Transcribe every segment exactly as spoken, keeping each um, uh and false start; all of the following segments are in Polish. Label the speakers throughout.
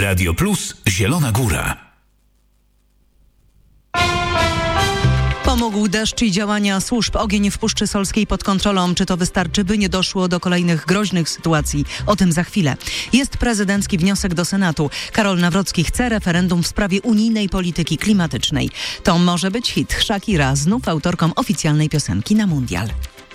Speaker 1: Radio Plus Zielona Góra.
Speaker 2: Pomógł deszcz i działania służb. Ogień w Puszczy Solskiej pod kontrolą. Czy to wystarczy, by nie doszło do kolejnych groźnych sytuacji? O tym za chwilę. Jest prezydencki wniosek do Senatu. Karol Nawrocki chce referendum w sprawie unijnej polityki klimatycznej. To może być hit. Shakira znów autorką oficjalnej piosenki na mundial.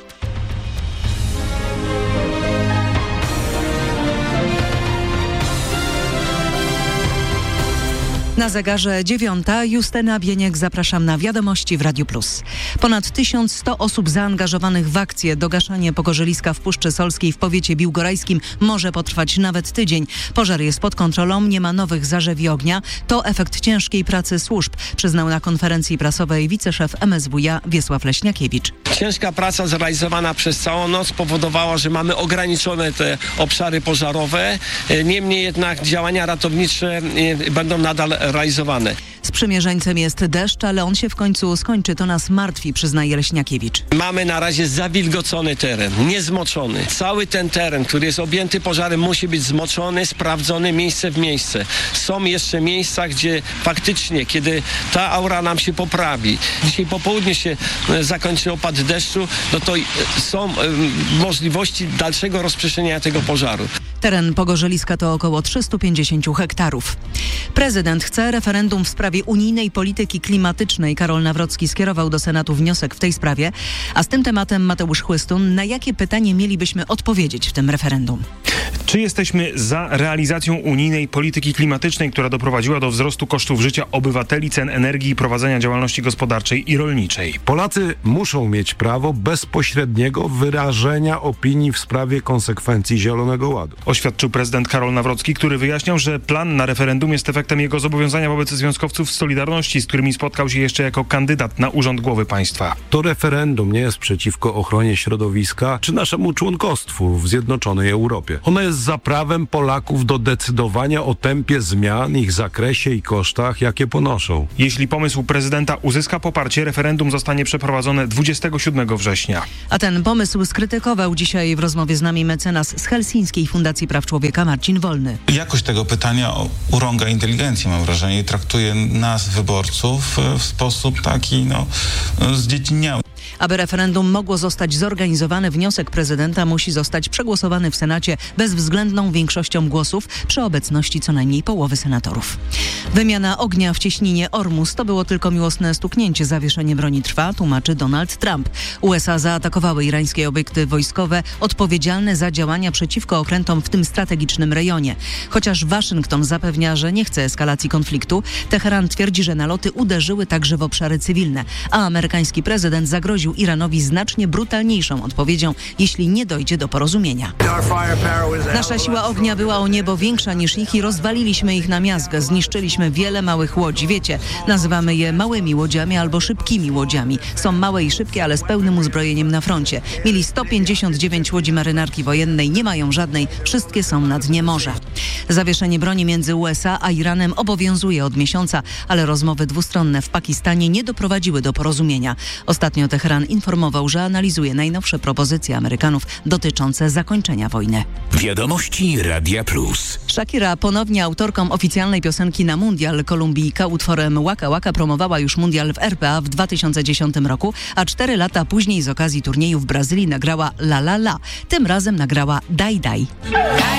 Speaker 2: Na zegarze dziewiąta. Justyna Bieniek, zapraszam na wiadomości w Radiu Plus. Ponad tysiąc sto osób zaangażowanych w akcję. Dogaszanie pogorzeliska w Puszczy Solskiej w powiecie biłgorajskim może potrwać nawet tydzień. Pożar jest pod kontrolą, nie ma nowych zarzewi ognia. To efekt ciężkiej pracy służb, przyznał na konferencji prasowej wiceszef M S W iA Wiesław Leśniakiewicz.
Speaker 3: Ciężka praca zrealizowana przez całą noc powodowała, że mamy ograniczone te obszary pożarowe. Niemniej jednak działania ratownicze będą nadal realizowane.
Speaker 2: Sprzymierzeńcem jest deszcz, ale on się w końcu skończy. To nas martwi, przyznaje Leśniakiewicz.
Speaker 3: Mamy na razie zawilgocony teren, niezmoczony. Cały ten teren, który jest objęty pożarem, musi być zmoczony, sprawdzony miejsce w miejsce. Są jeszcze miejsca, gdzie faktycznie, kiedy ta aura nam się poprawi, dzisiaj po południu się zakończy opad deszczu, no to są możliwości dalszego rozprzestrzeniania tego pożaru.
Speaker 2: Teren pogorzeliska to około trzysta pięćdziesiąt hektarów. Prezydent chce referendum w sprawie unijnej polityki klimatycznej. Karol Nawrocki skierował do Senatu wniosek w tej sprawie. A z tym tematem Mateusz Chłystun. Na jakie pytanie mielibyśmy odpowiedzieć w tym referendum?
Speaker 4: Czy jesteśmy za realizacją unijnej polityki klimatycznej, która doprowadziła do wzrostu kosztów życia obywateli, cen energii i prowadzenia działalności gospodarczej i rolniczej?
Speaker 5: Polacy muszą mieć prawo bezpośredniego wyrażenia opinii w sprawie konsekwencji Zielonego Ładu.
Speaker 4: Oświadczył prezydent Karol Nawrocki, który wyjaśniał, że plan na referendum jest efektem jego zobowiązania wobec związkowców z Solidarności, z którymi spotkał się jeszcze jako kandydat na urząd głowy państwa.
Speaker 5: To referendum nie jest przeciwko ochronie środowiska czy naszemu członkostwu w Zjednoczonej Europie. Ono jest za prawem Polaków do decydowania o tempie zmian, ich zakresie i kosztach, jakie ponoszą.
Speaker 4: Jeśli pomysł prezydenta uzyska poparcie, referendum zostanie przeprowadzone dwudziestego siódmego września.
Speaker 2: A ten pomysł skrytykował dzisiaj w rozmowie z nami mecenas z Helsińskiej Fundacji Praw Człowieka Marcin Wolny.
Speaker 6: Jakość tego pytania urąga inteligencję, mam wrażenie, i traktuje nas, wyborców, w sposób taki, no, zdziedziniały.
Speaker 2: Aby referendum mogło zostać zorganizowane, wniosek prezydenta musi zostać przegłosowany w Senacie bezwzględną większością głosów przy obecności co najmniej połowy senatorów. Wymiana ognia w cieśninie Ormus to było tylko miłosne stuknięcie. Zawieszenie broni trwa, tłumaczy Donald Trump. U S A zaatakowały irańskie obiekty wojskowe odpowiedzialne za działania przeciwko okrętom w tym strategicznym rejonie. Chociaż Waszyngton zapewnia, że nie chce eskalacji konfliktu, Teheran twierdzi, że naloty uderzyły także w obszary cywilne, a amerykański prezydent zagroził Iranowi znacznie brutalniejszą odpowiedzią, jeśli nie dojdzie do porozumienia. Nasza siła ognia była o niebo większa niż ich i rozwaliliśmy ich na miazgę. Zniszczyliśmy wiele małych łodzi. Wiecie, nazywamy je małymi łodziami albo szybkimi łodziami. Są małe i szybkie, ale z pełnym uzbrojeniem na froncie. Mieli sto pięćdziesiąt dziewięć łodzi marynarki wojennej, nie mają żadnej, wszystkie są na dnie morza. Zawieszenie broni między U S A a Iranem obowiązuje od miesiąca, ale rozmowy dwustronne w Pakistanie nie doprowadziły do porozumienia. Ostatnio Teheran informował, że analizuje najnowsze propozycje Amerykanów dotyczące zakończenia wojny.
Speaker 1: Wiadomości Radia Plus.
Speaker 2: Shakira, ponownie autorką oficjalnej piosenki na mundial. Kolumbijka utworem Waka Waka promowała już mundial w R P A w dwa tysiące dziesiątym roku, a cztery lata później z okazji turnieju w Brazylii nagrała La La La. Tym razem nagrała Daj Daj.